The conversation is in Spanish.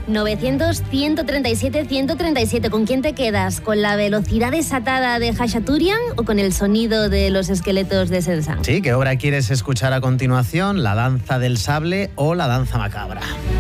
900-137-137. ¿Con quién te quedas? ¿Con la velocidad desatada de Hachaturian o con el sonido de los esqueletos de Saint-Saëns? Sí, ¿qué obra quieres escuchar a continuación? ¿La danza del sable o la danza macabra?